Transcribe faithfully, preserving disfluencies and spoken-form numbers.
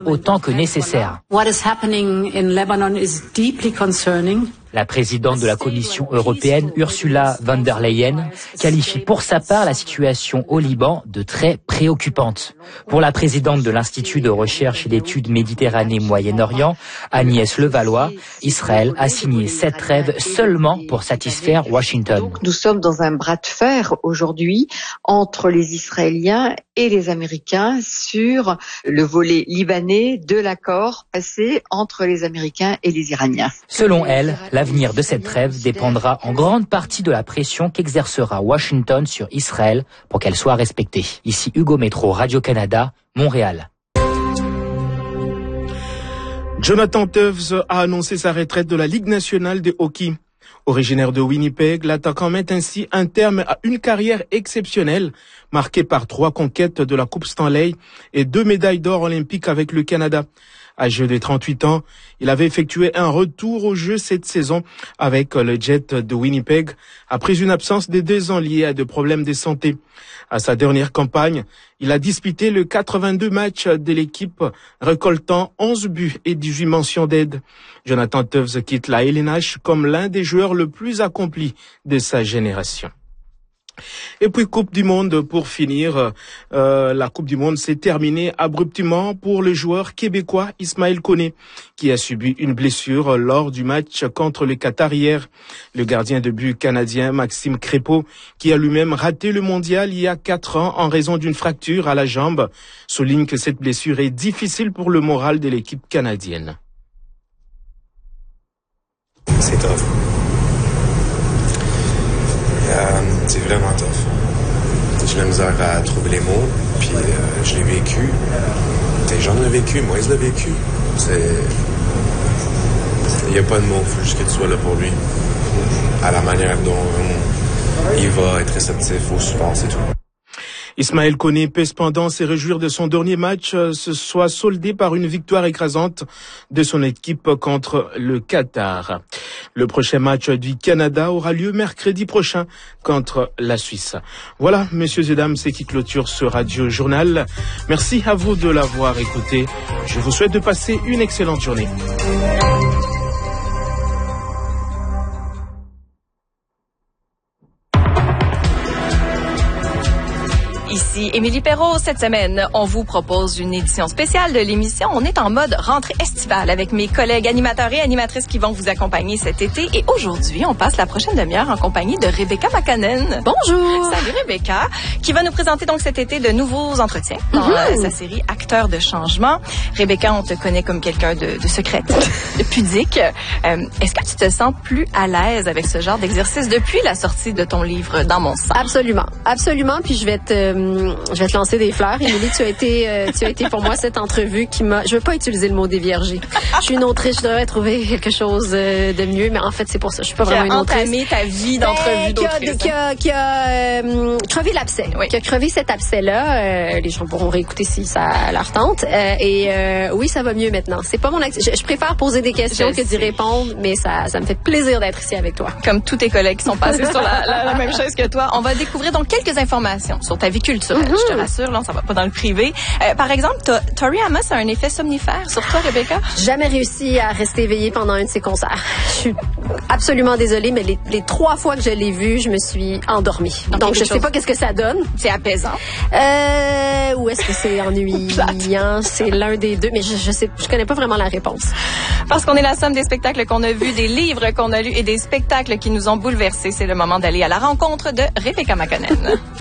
autant que nécessaire. What is happening in Lebanon is deeply concerning. La présidente de la Commission européenne, Ursula von der Leyen, qualifie pour sa part la situation au Liban de très préoccupante. Pour la présidente de l'Institut de recherche et d'études Méditerranée-Moyen-Orient, Agnès Levallois, Israël a signé cette trêve seulement pour satisfaire Washington. Donc, nous sommes dans un bras de fer aujourd'hui entre les Israéliens et les Américains sur le volet libanais de l'accord passé entre les Américains et les Iraniens. Selon elle, l'avenir de cette trêve dépendra en grande partie de la pression qu'exercera Washington sur Israël pour qu'elle soit respectée. Ici Hugo Métro, Radio-Canada, Montréal. Jonathan Toews a annoncé sa retraite de la Ligue nationale de hockey. Originaire de Winnipeg, l'attaquant met ainsi un terme à une carrière exceptionnelle, marquée par trois conquêtes de la Coupe Stanley et deux médailles d'or olympiques avec le Canada. Âgé de trente-huit ans, il avait effectué un retour au jeu cette saison avec le Jet de Winnipeg, après une absence de deux ans liée à des problèmes de santé. À sa dernière campagne, il a disputé le quatre-vingt-deux matchs de l'équipe, récoltant onze buts et dix-huit mentions d'aide. Jonathan Toews quitte la L N H comme l'un des joueurs le plus accomplis de sa génération. Et puis Coupe du Monde pour finir. Euh, la Coupe du Monde s'est terminée abruptement pour le joueur québécois Ismaël Koné, qui a subi une blessure lors du match contre le Qatar hier. Le gardien de but canadien Maxime Crépeau, qui a lui-même raté le mondial il y a quatre ans en raison d'une fracture à la jambe, souligne que cette blessure est difficile pour le moral de l'équipe canadienne. C'est tough. Euh, c'est vraiment tough. J'ai la misère à trouver les mots, puis euh, je l'ai vécu. Des gens l'ont vécu, moi, ils l'ont vécu. C'est... Il n'y a pas de mots, il faut juste que tu sois là pour lui. À la manière dont euh, il va être réceptif au support, c'est tout. Ismaël Koné peut cependant se réjouir de son dernier match se soit soldé par une victoire écrasante de son équipe contre le Qatar. Le prochain match du Canada aura lieu mercredi prochain contre la Suisse. Voilà, messieurs et dames, c'est qui clôture ce Radio Journal. Merci à vous de l'avoir écouté. Je vous souhaite de passer une excellente journée. Ici Émilie Perrault. Cette semaine, on vous propose une édition spéciale de l'émission. On est en mode rentrée estivale avec mes collègues animateurs et animatrices qui vont vous accompagner cet été. Et aujourd'hui, on passe la prochaine demi-heure en compagnie de Rebecca McConnell. Bonjour! Salut Rebecca, qui va nous présenter donc cet été de nouveaux entretiens dans mm-hmm. euh, sa série Acteurs de changement. Rebecca, on te connaît comme quelqu'un de, de secrète, de pudique. Euh, est-ce que tu te sens plus à l'aise avec ce genre d'exercice depuis la sortie de ton livre Dans mon sang? Absolument, absolument. Puis je vais te... Euh, Je vais te lancer des fleurs. Émilie, tu as été, euh, tu as été pour moi cette entrevue qui m'a... Je veux pas utiliser le mot déviergé. Je suis une autrice, je devrais trouver quelque chose euh, de mieux, mais en fait, c'est pour ça. Je suis pas vraiment une autrice. Qui a entamé ta vie d'entrevue d'autrice. Qui a, qui a euh, crevé l'abcès. Oui. Qui a crevé cet abcès-là. Euh, les gens pourront réécouter si ça leur tente. Euh, et euh, oui, ça va mieux maintenant. C'est pas mon acte. Je, je préfère poser des questions je que d'y répondre, mais ça, ça me fait plaisir d'être ici avec toi. Comme tous tes collègues qui sont passés sur la, la, la même chose que toi, on va découvrir donc quelques informations sur ta vie culturelle. Mm-hmm. Je te rassure, là, ça va pas dans le privé. Euh, par exemple, Tori Amos a un effet somnifère sur toi, Rebecca? Jamais réussi à rester éveillée pendant un de ses concerts. Je suis absolument désolée, mais les, les trois fois que je l'ai vu, je me suis endormie. Okay, donc, je sais pas qu'est-ce que ça donne. C'est apaisant. Euh, ou est-ce que c'est ennuyant? C'est l'un des deux, mais je, je sais, je connais pas vraiment la réponse. Parce qu'on est la somme des spectacles qu'on a vus, des livres qu'on a lus et des spectacles qui nous ont bouleversés. C'est le moment d'aller à la rencontre de Rebecca McConnell.